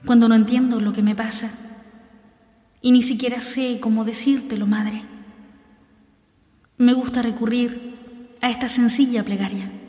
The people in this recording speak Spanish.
cuando no entiendo lo que me pasa y ni siquiera sé cómo decírtelo, madre. Me gusta recurrir a esta sencilla plegaria.